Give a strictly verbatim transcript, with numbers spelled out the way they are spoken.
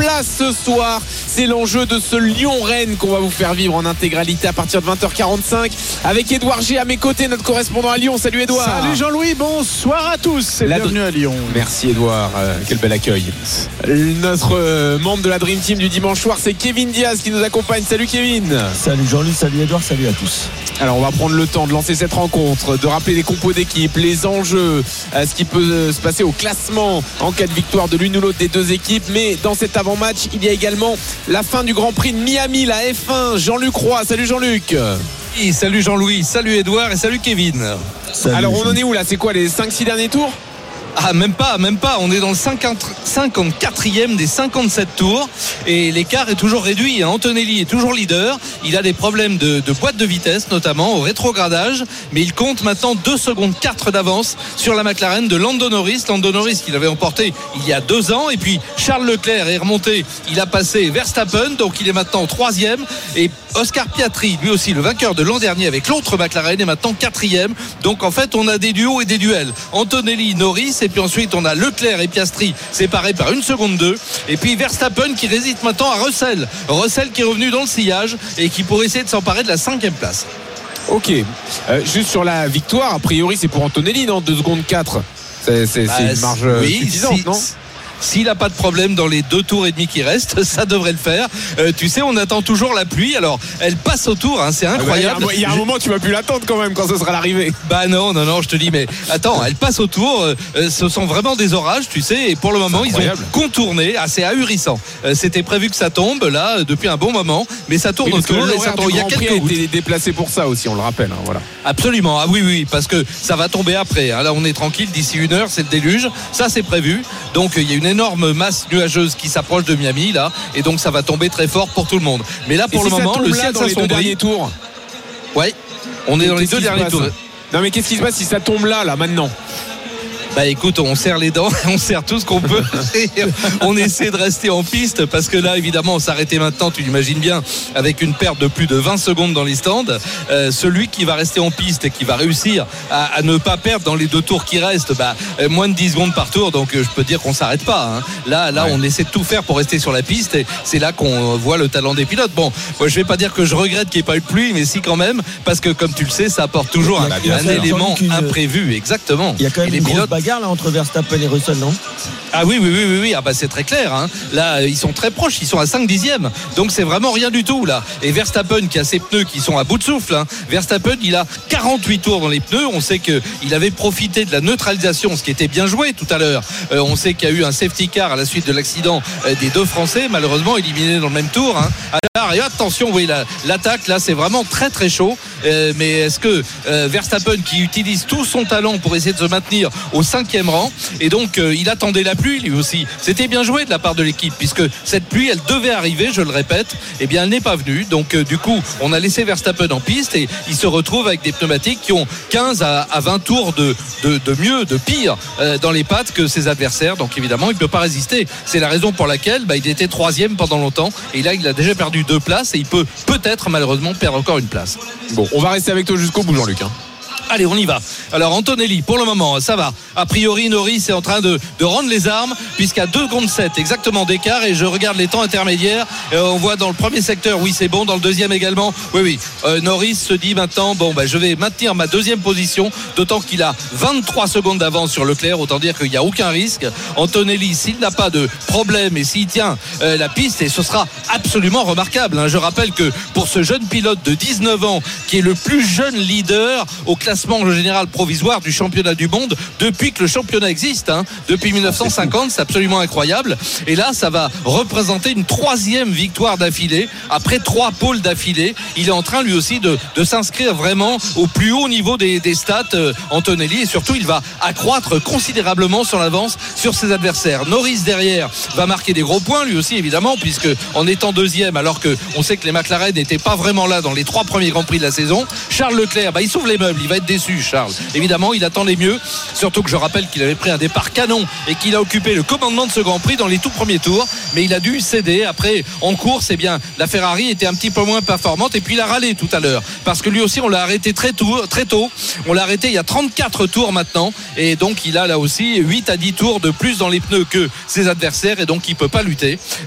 places ce soir. C'est l'enjeu de ce Lyon-Rennes qu'on va vous faire vivre en intégralité à partir de vingt heures quarante-cinq avec Édouard G à mes côtés, notre correspondant à Lyon. Salut Édouard. Salut Jean-Louis, bonsoir à tous et La bienvenue à Lyon. Merci Édouard, euh, quel bel accueil. Notre euh, membre de la Dream Team du dimanche soir, c'est Kevin Diaz qui nous accompagne. Salut Kevin. Salut Jean-Louis, salut Édouard, salut à tous. Alors on va prendre le temps de lancer cette rencontre, de rappeler les compos d'équipe, les enjeux, euh, ce qui peut euh, se passer au classement en cas de victoire de l'une ou l'autre des deux équipes. Mais dans cet avant-match, il y a également la fin du Grand Prix de Miami, la F un. Jean-Luc Roy, salut Jean-Luc. Oui, salut Jean-Louis, salut Édouard et salut Kevin. Salut, Alors on en Jean-Louis. est où là? C'est quoi, les cinq six derniers tours? Ah, même pas, même pas. On est dans le cinquante-quatrième des cinquante-sept tours et l'écart est toujours réduit. Antonelli est toujours leader. Il a des problèmes de, de boîte de vitesse, notamment au rétrogradage, mais il compte maintenant deux secondes quatre d'avance sur la McLaren de Lando Norris. Lando Norris qu'il avait emporté il y a deux ans. Et puis Charles Leclerc est remonté. Il a passé Verstappen, donc il est maintenant troisième. Et Oscar Piastri, lui aussi le vainqueur de l'an dernier avec l'autre McLaren, est maintenant quatrième. Donc en fait, on a des duos et des duels. Antonelli, Norris. Et puis ensuite on a Leclerc et Piastri séparés par une seconde deux. Et puis Verstappen qui résiste maintenant à Russell Russell qui est revenu dans le sillage et qui pourrait essayer de s'emparer de la cinquième place. Ok, euh, juste sur la victoire, a priori c'est pour Antonelli, non? deux secondes quatre. C'est, c'est, Bah, c'est une marge oui, suffisante, si, non? S'il n'a pas de problème dans les deux tours et demi qui restent, ça devrait le faire. Euh, tu sais, on attend toujours la pluie. Alors, elle passe au tour, hein, c'est incroyable. Ah bah, il y a un, il y a un moment, tu vas plus l'attendre quand même quand ce sera l'arrivée. Bah non, non, non, je te dis, mais attends, elle passe au tour. Euh, ce sont vraiment des orages, tu sais, et pour le moment, ils ont contourné. assez ahurissant. Euh, c'était prévu que ça tombe là euh, depuis un bon moment, mais ça tourne Oui, autour et ça tombe. Il y a quelques a gouttes. été déplacé pour ça aussi, on le rappelle. Hein, voilà. Absolument, ah oui, oui, parce que ça va tomber après. Hein. Là, on est tranquille, d'ici une heure, c'est le déluge. Ça, c'est prévu. Donc, il y a une énorme masse nuageuse qui s'approche de Miami, là, et donc ça va tomber très fort pour tout le monde. Mais là, pour et le si moment, le là, ciel dans les deux s'assombrit. derniers tours. Ouais, on est Et dans les qu'est-ce deux qui se derniers passe tours. Non, mais qu'est-ce qui se passe si ça tombe là, là, maintenant? Bah écoute, on serre les dents, on serre tout ce qu'on peut et on essaie de rester en piste parce que là évidemment s'arrêter maintenant, tu l'imagines bien, avec une perte de plus de vingt secondes dans les stands, euh, celui qui va rester en piste et qui va réussir à, à ne pas perdre dans les deux tours qui restent, bah, euh, moins de dix secondes par tour, donc euh, je peux dire qu'on s'arrête pas, hein. Là, là ouais. On essaie de tout faire pour rester sur la piste et c'est là qu'on voit le talent des pilotes. Bon, moi, je vais pas dire que je regrette qu'il n'y ait pas eu de pluie, mais si quand même, parce que comme tu le sais, ça apporte toujours un, un élément une... imprévu, exactement. Il y a quand même et une les grosse pilotes... bagarre là entre Verstappen et Russell, non? Ah oui, oui, oui, oui, oui. Ah bah c'est très clair, hein. Là, ils sont très proches, ils sont à cinq dixièmes. Donc c'est vraiment rien du tout, là. Et Verstappen qui a ses pneus qui sont à bout de souffle, hein. Verstappen, il a quarante-huit tours dans les pneus. On sait qu'il avait profité de la neutralisation, ce qui était bien joué tout à l'heure. Euh, on sait qu'il y a eu un safety car à la suite de l'accident euh, des deux Français, malheureusement éliminés dans le même tour, hein. Alors, et attention, oui, la, l'attaque, là, c'est vraiment très très chaud. Euh, mais est-ce que euh, Verstappen qui utilise tout son talent pour essayer de se maintenir au cinquième rang, et donc euh, il attendait la pluie lui aussi. C'était bien joué de la part de l'équipe puisque cette pluie elle devait arriver, je le répète, et bien elle n'est pas venue. Donc euh, du coup on a laissé Verstappen en piste et il se retrouve avec des pneumatiques qui ont quinze à vingt tours de, de, de mieux, de pire euh, dans les pattes que ses adversaires. Donc évidemment il ne peut pas résister. C'est la raison pour laquelle bah, il était troisième pendant longtemps et là il a déjà perdu deux places et il peut peut-être malheureusement perdre encore une place. Bon, on va rester avec toi jusqu'au bout, Jean-Luc, hein. Allez, on y va. Alors Antonelli, pour le moment, ça va. A priori, Norris est en train de, de rendre les armes, puisqu'à deux secondes sept exactement d'écart, et je regarde les temps intermédiaires. Euh, on voit dans le premier secteur, oui, c'est bon. Dans le deuxième également, oui, oui. Euh, Norris se dit maintenant, bon, bah, je vais maintenir ma deuxième position, d'autant qu'il a vingt-trois secondes d'avance sur Leclerc. Autant dire qu'il n'y a aucun risque. Antonelli, s'il n'a pas de problème et s'il tient euh, la piste, et ce sera absolument remarquable, hein. Je rappelle que pour ce jeune pilote de dix-neuf ans, qui est le plus jeune leader au classement général provisoire du championnat du monde depuis que le championnat existe, hein. Depuis dix-neuf cent cinquante, c'est absolument incroyable. Et là, ça va représenter une troisième victoire d'affilée après trois pôles d'affilée. Il est en train lui aussi de, de s'inscrire vraiment au plus haut niveau des, des stats, euh, Antonelli, et surtout il va accroître considérablement son avance sur ses adversaires. Norris derrière va marquer des gros points lui aussi évidemment, puisque en étant deuxième, alors que on sait que les McLaren n'étaient pas vraiment là dans les trois premiers Grands Prix de la saison, Charles Leclerc, bah, il s'ouvre les meubles, il va être déçu, Charles. Évidemment, il attend les mieux, surtout que je rappelle qu'il avait pris un départ canon et qu'il a occupé le commandement de ce Grand Prix dans les tout premiers tours, mais il a dû céder. Après, en course, eh bien, la Ferrari était un petit peu moins performante et puis il a râlé tout à l'heure parce que lui aussi, on l'a arrêté très tôt, très tôt. On l'a arrêté il y a trente-quatre tours maintenant, et donc il a là aussi huit à dix tours de plus dans les pneus que ses adversaires, et donc il peut pas lutter.